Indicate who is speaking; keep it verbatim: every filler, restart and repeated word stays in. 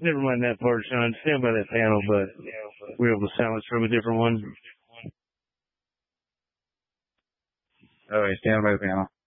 Speaker 1: Never mind that part, Sean. Stand by that panel, but we're able to silence from a different one.
Speaker 2: All right, stand by the panel.